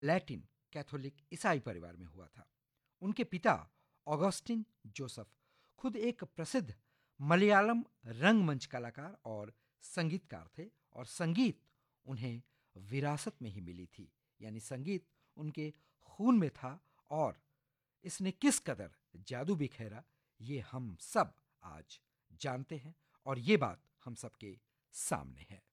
Latin Catholic ईसाई परिवार में हुआ था। उनके पिता ऑगस्टिन जोसेफ खुद एक प्रसिद्ध मलयालम रंगमंच कलाकार और संगीतकार थे, और संगीत उन्हें विरासत में ही मिली थी। यानी संगीत उनके खून में था, और इसने किस कदर जादू बिखेरा ये हम सब आज जानते हैं, और ये बात हम सबके सामने है।